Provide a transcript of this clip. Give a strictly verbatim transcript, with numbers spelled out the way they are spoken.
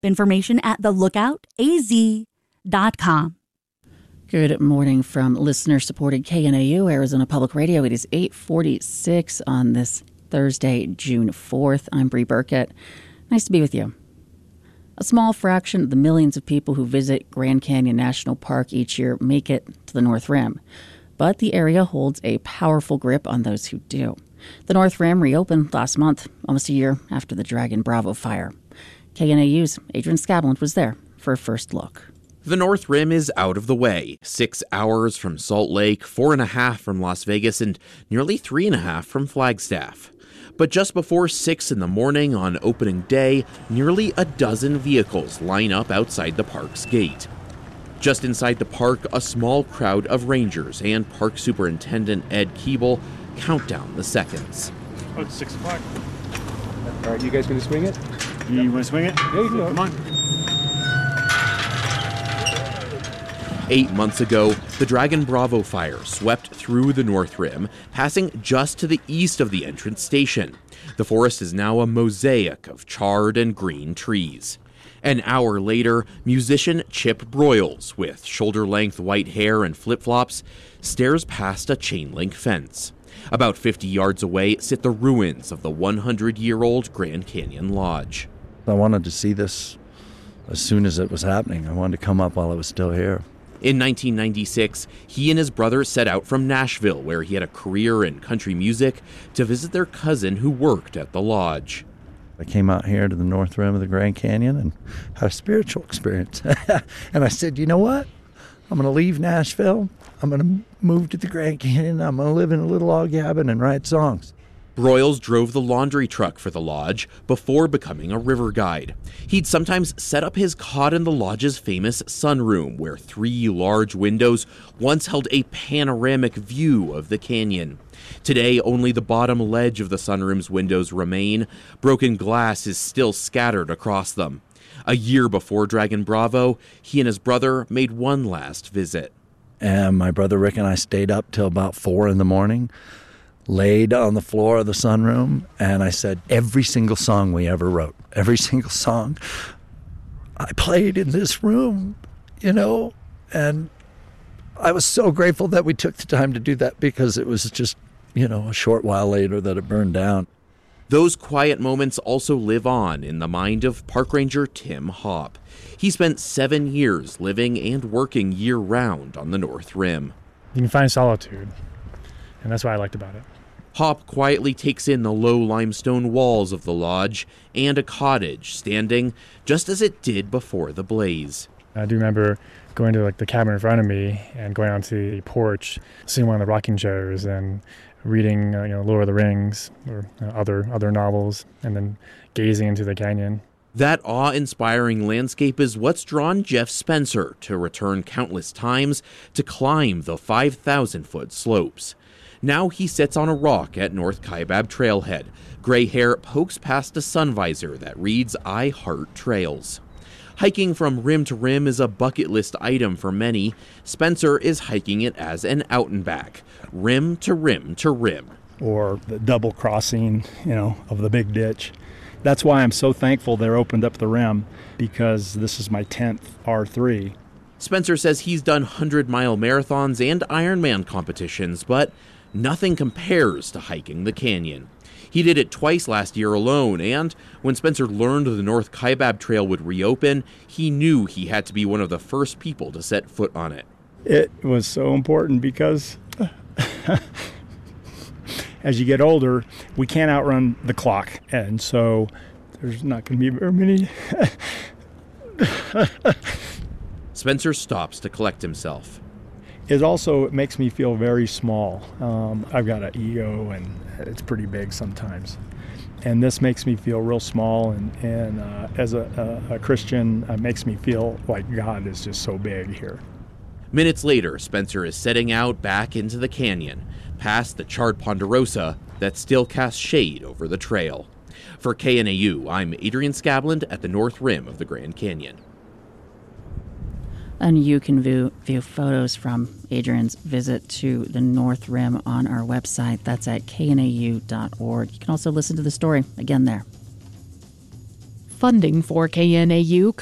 Information at the lookout a z dot com. Good morning from listener-supported K N A U, Arizona Public Radio. It is eight forty-six on this Thursday, June fourth. I'm Bree Burkett. Nice to be with you. A small fraction of the millions of people who visit Grand Canyon National Park each year make it to the North Rim, but the area holds a powerful grip on those who do. The North Rim reopened last month, almost a year after the Dragon Bravo fire. K N A U's Adrian Scabland was there for a first look. The North Rim is out of the way. Six hours from Salt Lake, four and a half from Las Vegas, and nearly three and a half from Flagstaff. But just before six in the morning on opening day, nearly a dozen vehicles line up outside the park's gate. Just inside the park, a small crowd of rangers and Park Superintendent Ed Keeble count down the seconds. Oh, it's six o'clock. All right, you guys going to swing it? You want to swing it? Yeah, you can. Come on. Eight months ago, the Dragon Bravo fire swept through the North Rim, passing just to the east of the entrance station. The forest is now a mosaic of charred and green trees. An hour later, musician Chip Broyles, with shoulder-length white hair and flip-flops, stares past a chain-link fence. About fifty yards away sit the ruins of the one hundred year old Grand Canyon Lodge. I wanted to see this as soon as it was happening. I wanted to come up while it was still here. In nineteen ninety-six, he and his brother set out from Nashville, where he had a career in country music, to visit their cousin who worked at the lodge. I came out here to the North Rim of the Grand Canyon and had a spiritual experience. And I said, you know what? I'm going to leave Nashville. I'm going to move to the Grand Canyon. I'm going to live in a little log cabin and write songs. Broyles drove the laundry truck for the lodge before becoming a river guide. He'd sometimes set up his cot in the lodge's famous sunroom, where three large windows once held a panoramic view of the canyon. Today, only the bottom ledge of the sunroom's windows remain. Broken glass is still scattered across them. A year before Dragon Bravo, he and his brother made one last visit. And my brother Rick and I stayed up till about four in the morning, laid on the floor of the sunroom, and I said, every single song we ever wrote, every single song I played in this room, you know, and I was so grateful that we took the time to do that, because it was just, you know, a short while later that it burned down. Those quiet moments also live on in the mind of Park Ranger Tim Hopp. He spent seven years living and working year-round on the North Rim. You can find solitude, and that's what I liked about it. Hopp quietly takes in the low limestone walls of the lodge and a cottage standing just as it did before the blaze. I do remember going to like the cabin in front of me and going onto the porch, seeing one of the rocking chairs and reading, uh, you know, Lord of the Rings or uh, other other novels, and then gazing into the canyon. That awe-inspiring landscape is what's drawn Jeff Spencer to return countless times to climb the five thousand foot slopes. Now he sits on a rock at North Kaibab Trailhead. Gray hair pokes past a sun visor that reads, I Heart Trails. Hiking from rim to rim is a bucket list item for many. Spencer is hiking it as an out and back, rim to rim to rim. Or the double crossing, you know, of the big ditch. That's why I'm so thankful they opened up the rim, because this is my tenth R three. Spencer says he's done hundred-mile marathons and Ironman competitions, but nothing compares to hiking the canyon. He did it twice last year alone, and when Spencer learned the North Kaibab Trail would reopen, he knew he had to be one of the first people to set foot on it. It was so important because as you get older, we can't outrun the clock, and so there's not going to be very many. Spencer stops to collect himself. It also makes me feel very small. Um, I've got an ego, and it's pretty big sometimes. And this makes me feel real small, and, and uh, as a, a, a Christian, it makes me feel like God is just so big here. Minutes later, Spencer is setting out back into the canyon, past the charred ponderosa that still casts shade over the trail. For K N A U, I'm Adrian Scabland at the North Rim of the Grand Canyon. And you can view, view photos from Adrian's visit to the North Rim on our website. That's at K N A U dot org. You can also listen to the story again there. Funding for K N A U